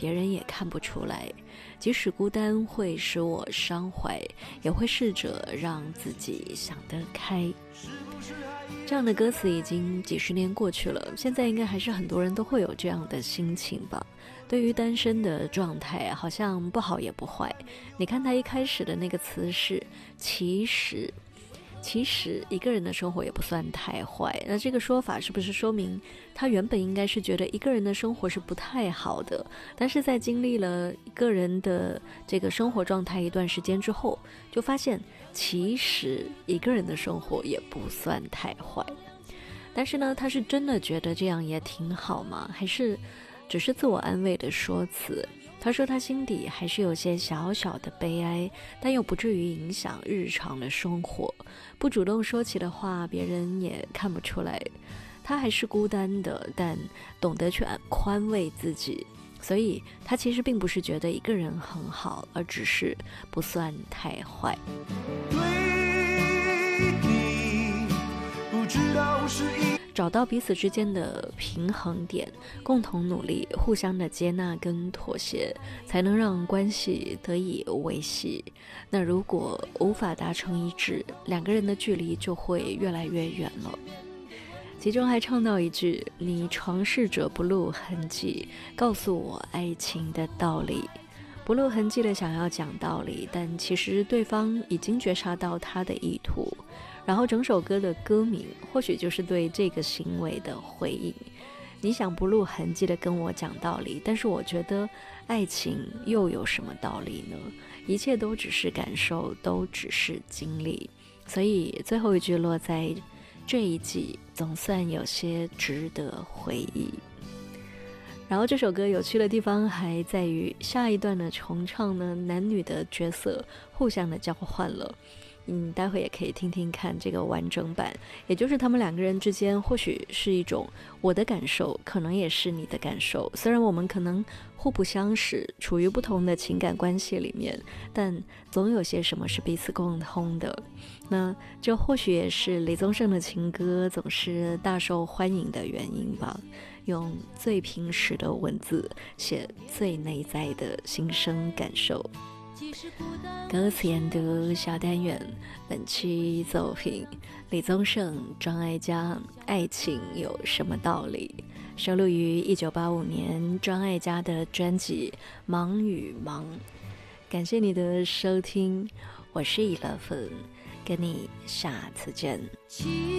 别人也看不出来。即使孤单会使我伤怀，也会试着让自己想得开。这样的歌词已经几十年过去了，现在应该还是很多人都会有这样的心情吧。对于单身的状态，好像不好也不坏。你看他一开始的那个词是其实一个人的生活也不算太坏，那这个说法是不是说明他原本应该是觉得一个人的生活是不太好的，但是在经历了一个人的这个生活状态一段时间之后，就发现其实一个人的生活也不算太坏。但是呢，他是真的觉得这样也挺好吗？还是只是自我安慰的说辞？他说他心底还是有些小小的悲哀，但又不至于影响日常的生活。不主动说起的话，别人也看不出来。他还是孤单的，但懂得去宽慰自己。所以他其实并不是觉得一个人很好，而只是不算太坏。不知道是找到彼此之间的平衡点，共同努力，互相的接纳跟妥协，才能让关系得以维系。那如果无法达成一致，两个人的距离就会越来越远了。其中还唱到一句，你尝试着不露痕迹，告诉我爱情的道理。不露痕迹的想要讲道理，但其实对方已经觉察到他的意图，然后整首歌的歌名或许就是对这个行为的回应。你想不露痕迹的跟我讲道理，但是我觉得爱情又有什么道理呢？一切都只是感受，都只是经历。所以最后一句落在这一季总算有些值得回忆。然后这首歌有趣的地方还在于下一段的重唱呢，男女的角色互相的交换了。待会也可以听听看这个完整版，也就是他们两个人之间或许是一种我的感受，可能也是你的感受。虽然我们可能互不相识，处于不同的情感关系里面，但总有些什么是彼此共通的。那这或许也是李宗盛的情歌总是大受欢迎的原因吧，用最平实的文字写最内在的心声感受。歌词研读小单元，本期作品李宗盛、张艾嘉，爱情有什么道理？收录于1985年张艾嘉的专辑《忙与忙》。感谢你的收听，我是11，跟你下次见。